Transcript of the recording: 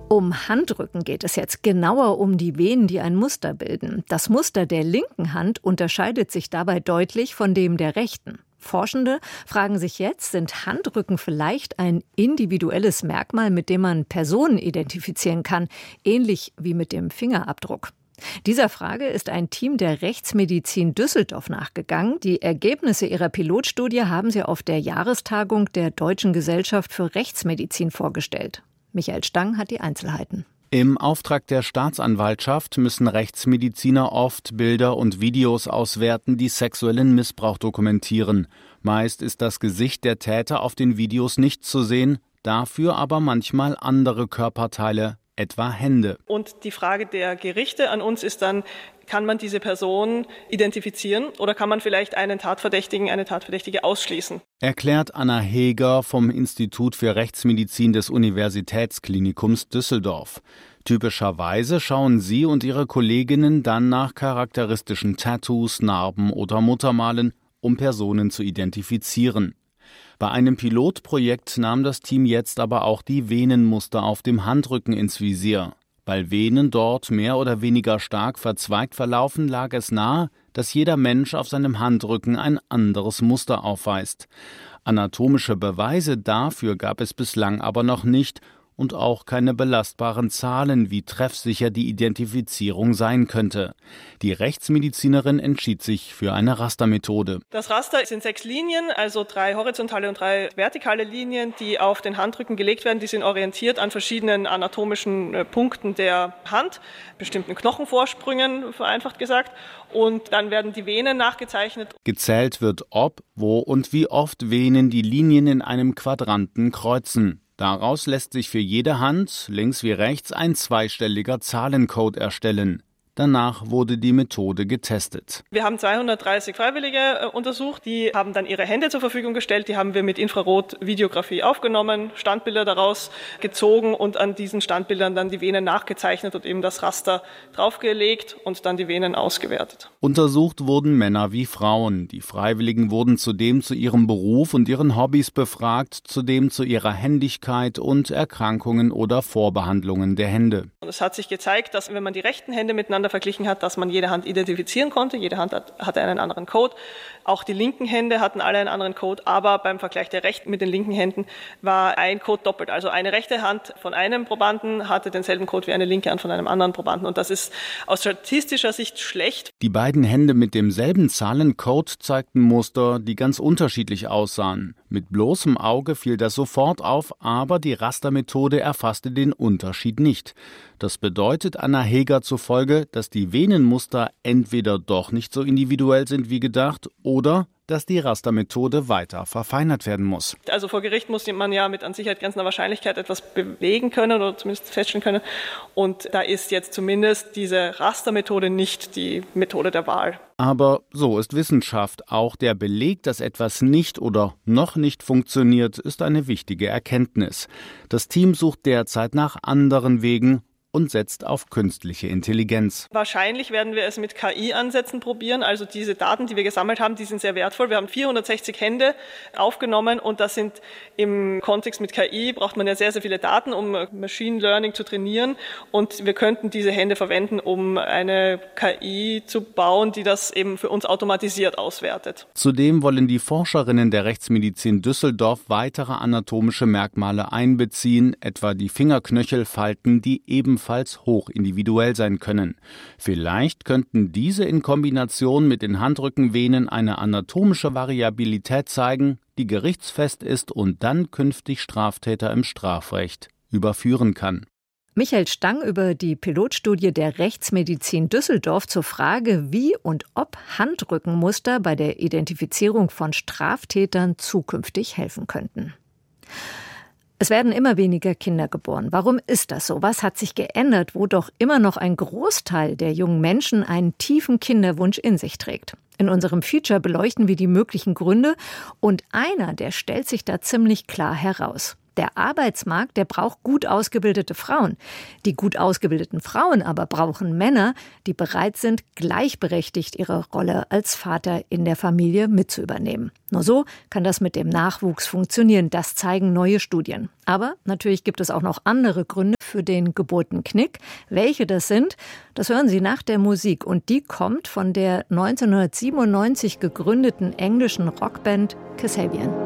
Um Handrücken geht es jetzt, genauer um die Venen, die ein Muster bilden. Das Muster der linken Hand unterscheidet sich dabei deutlich von dem der rechten. Forschende fragen sich jetzt, sind Handrücken vielleicht ein individuelles Merkmal, mit dem man Personen identifizieren kann, ähnlich wie mit dem Fingerabdruck? Dieser Frage ist ein Team der Rechtsmedizin Düsseldorf nachgegangen. Die Ergebnisse ihrer Pilotstudie haben sie auf der Jahrestagung der Deutschen Gesellschaft für Rechtsmedizin vorgestellt. Michael Stang hat die Einzelheiten. Im Auftrag der Staatsanwaltschaft müssen Rechtsmediziner oft Bilder und Videos auswerten, die sexuellen Missbrauch dokumentieren. Meist ist das Gesicht der Täter auf den Videos nicht zu sehen, dafür aber manchmal andere Körperteile, etwa Hände. Und die Frage der Gerichte an uns ist dann, kann man diese Person identifizieren oder kann man vielleicht einen Tatverdächtigen, eine Tatverdächtige ausschließen? Erklärt Anna Heger vom Institut für Rechtsmedizin des Universitätsklinikums Düsseldorf. Typischerweise schauen sie und ihre Kolleginnen dann nach charakteristischen Tattoos, Narben oder Muttermalen, um Personen zu identifizieren. Bei einem Pilotprojekt nahm das Team jetzt aber auch die Venenmuster auf dem Handrücken ins Visier. Weil Venen dort mehr oder weniger stark verzweigt verlaufen, lag es nahe, dass jeder Mensch auf seinem Handrücken ein anderes Muster aufweist. Anatomische Beweise dafür gab es bislang aber noch nicht und auch keine belastbaren Zahlen, wie treffsicher die Identifizierung sein könnte. Die Rechtsmedizinerin entschied sich für eine Rastermethode. Das Raster sind 6 Linien, also 3 horizontale und 3 vertikale Linien, die auf den Handrücken gelegt werden. Die sind orientiert an verschiedenen anatomischen Punkten der Hand, bestimmten Knochenvorsprüngen, vereinfacht gesagt. Und dann werden die Venen nachgezeichnet. Gezählt wird, ob, wo und wie oft Venen die Linien in einem Quadranten kreuzen. Daraus lässt sich für jede Hand, links wie rechts, ein zweistelliger Zahlencode erstellen. Danach wurde die Methode getestet. Wir haben 230 Freiwillige untersucht, die haben dann ihre Hände zur Verfügung gestellt, die haben wir mit Infrarotvideografie aufgenommen, Standbilder daraus gezogen und an diesen Standbildern dann die Venen nachgezeichnet und eben das Raster draufgelegt und dann die Venen ausgewertet. Untersucht wurden Männer wie Frauen. Die Freiwilligen wurden zudem zu ihrem Beruf und ihren Hobbys befragt, zudem zu ihrer Händigkeit und Erkrankungen oder Vorbehandlungen der Hände. Und es hat sich gezeigt, dass wenn man die rechten Hände miteinander verglichen hat, dass man jede Hand identifizieren konnte. Jede Hand hatte einen anderen Code. Auch die linken Hände hatten alle einen anderen Code, aber beim Vergleich der rechten mit den linken Händen war ein Code doppelt. Also eine rechte Hand von einem Probanden hatte denselben Code wie eine linke Hand von einem anderen Probanden. Und das ist aus statistischer Sicht schlecht. Die beiden Hände mit demselben Zahlencode zeigten Muster, die ganz unterschiedlich aussahen. Mit bloßem Auge fiel das sofort auf, aber die Rastermethode erfasste den Unterschied nicht. Das bedeutet Anna Heger zufolge, dass die Venenmuster entweder doch nicht so individuell sind wie gedacht oder dass die Rastermethode weiter verfeinert werden muss. Also vor Gericht muss man ja mit an Sicherheit grenzender Wahrscheinlichkeit etwas belegen können oder zumindest feststellen können. Und da ist jetzt zumindest diese Rastermethode nicht die Methode der Wahl. Aber so ist Wissenschaft. Auch der Beleg, dass etwas nicht oder noch nicht funktioniert, ist eine wichtige Erkenntnis. Das Team sucht derzeit nach anderen Wegen und setzt auf künstliche Intelligenz. Wahrscheinlich werden wir es mit KI-Ansätzen probieren. Also diese Daten, die wir gesammelt haben, die sind sehr wertvoll. Wir haben 460 Hände aufgenommen und das sind im Kontext mit KI, braucht man ja sehr, sehr viele Daten, um Machine Learning zu trainieren. Und wir könnten diese Hände verwenden, um eine KI zu bauen, die das eben für uns automatisiert auswertet. Zudem wollen die Forscherinnen der Rechtsmedizin Düsseldorf weitere anatomische Merkmale einbeziehen, etwa die Fingerknöchelfalten, die ebenfalls hoch individuell sein können. Vielleicht könnten diese in Kombination mit den Handrückenvenen eine anatomische Variabilität zeigen, die gerichtsfest ist und dann künftig Straftäter im Strafrecht überführen kann. Michael Stang über die Pilotstudie der Rechtsmedizin Düsseldorf zur Frage, wie und ob Handrückenmuster bei der Identifizierung von Straftätern zukünftig helfen könnten. Es werden immer weniger Kinder geboren. Warum ist das so? Was hat sich geändert, wo doch immer noch ein Großteil der jungen Menschen einen tiefen Kinderwunsch in sich trägt? In unserem Feature beleuchten wir die möglichen Gründe und einer, der stellt sich da ziemlich klar heraus. Der Arbeitsmarkt, der braucht gut ausgebildete Frauen. Die gut ausgebildeten Frauen aber brauchen Männer, die bereit sind, gleichberechtigt ihre Rolle als Vater in der Familie mitzuübernehmen. Nur so kann das mit dem Nachwuchs funktionieren. Das zeigen neue Studien. Aber natürlich gibt es auch noch andere Gründe für den Geburtenknick. Welche das sind, das hören Sie nach der Musik. Und die kommt von der 1997 gegründeten englischen Rockband Kasabian.